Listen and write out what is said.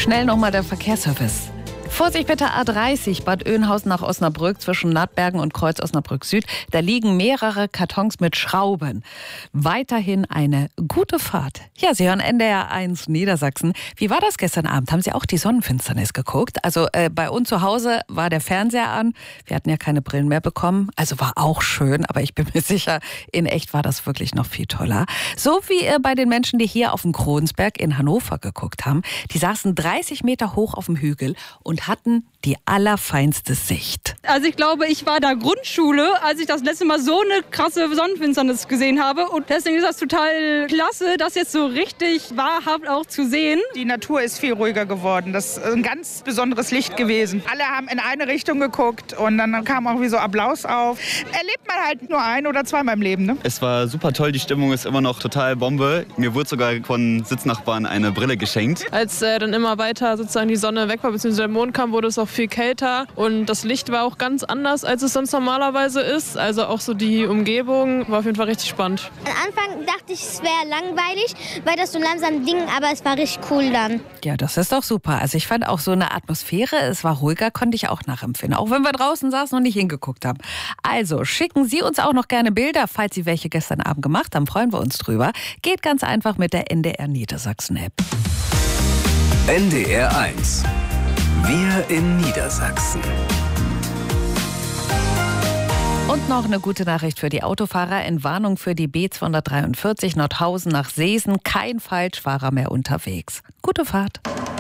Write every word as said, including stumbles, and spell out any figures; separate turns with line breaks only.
Schnell nochmal der Verkehrsservice. Vorsicht bitte A dreißig, Bad Oeynhausen nach Osnabrück zwischen Nattbergen und Kreuz Osnabrück Süd. Da liegen mehrere Kartons mit Schrauben. Weiterhin eine gute Fahrt. Ja, Sie hören N D R eins Niedersachsen. Wie war das gestern Abend? Haben Sie auch die Sonnenfinsternis geguckt? Also äh, bei uns zu Hause war der Fernseher an. Wir hatten ja keine Brillen mehr bekommen. Also war auch schön, aber ich bin mir sicher, in echt war das wirklich noch viel toller. So wie äh, bei den Menschen, die hier auf dem Kronsberg in Hannover geguckt haben. Die saßen dreißig Meter hoch auf dem Hügel und hatten die allerfeinste Sicht.
Also ich glaube, ich war da Grundschule, als ich das letzte Mal so eine krasse Sonnenfinsternis gesehen habe. Und deswegen ist das total klasse, das jetzt so richtig wahrhaft auch zu sehen.
Die Natur ist viel ruhiger geworden. Das ist ein ganz besonderes Licht gewesen. Alle haben in eine Richtung geguckt und dann kam auch wie so Applaus auf. Erlebt man halt nur ein- oder zweimal im Leben, ne?
Es war super toll, die Stimmung ist immer noch total Bombe. Mir wurde sogar von Sitznachbarn eine Brille geschenkt.
Als äh, dann immer weiter sozusagen die Sonne weg war, beziehungsweise der Mond kam, wurde es auch viel kälter und das Licht war auch ganz anders, als es sonst normalerweise ist. Also auch so die Umgebung war auf jeden Fall richtig spannend.
Am Anfang dachte ich, es wäre langweilig, weil das so langsam ging, aber es war richtig cool dann.
Ja, das ist doch super. Also ich fand auch so eine Atmosphäre, es war ruhiger, konnte ich auch nachempfinden. Auch wenn wir draußen saßen und nicht hingeguckt haben. Also schicken Sie uns auch noch gerne Bilder, falls Sie welche gestern Abend gemacht haben, freuen wir uns drüber. Geht ganz einfach mit der N D R Niedersachsen-App.
N D R eins. Wir in Niedersachsen.
Und noch eine gute Nachricht für die Autofahrer. Entwarnung für die B zweihundertdreiundvierzig Nordhausen nach Seesen. Kein Falschfahrer mehr unterwegs. Gute Fahrt.